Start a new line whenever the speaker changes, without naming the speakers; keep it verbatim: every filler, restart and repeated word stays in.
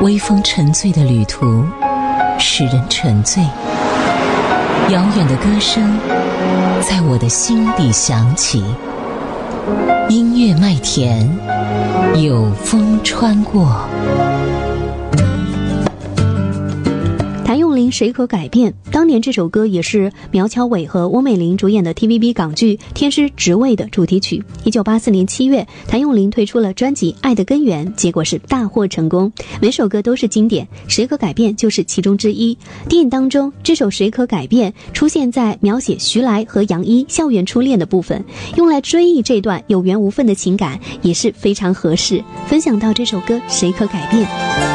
微风沉醉的旅途使人沉醉，遥远的歌声在我的心底响起，音乐麦田有风穿过。
谭咏麟谁可改变，当年这首歌也是苗侨伟和翁美玲主演的 T V B 港剧《天师职位》的主题曲。一九八四年七月，谭咏麟推出了专辑《爱的根源》，结果是大获成功，每首歌都是经典，谁可改变就是其中之一。电影当中，这首谁可改变出现在描写徐来和杨一校园初恋的部分，用来追忆这段有缘无分的情感也是非常合适。分享到这首歌谁可改变。